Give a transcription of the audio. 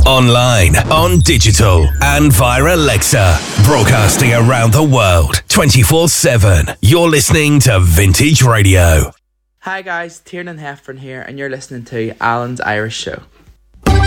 online, on digital, and via Alexa. Broadcasting around the world, 24/7. You're listening to Vintage Radio. Hi guys, Tiernan Heffern here, and you're listening to Alan's Irish Show.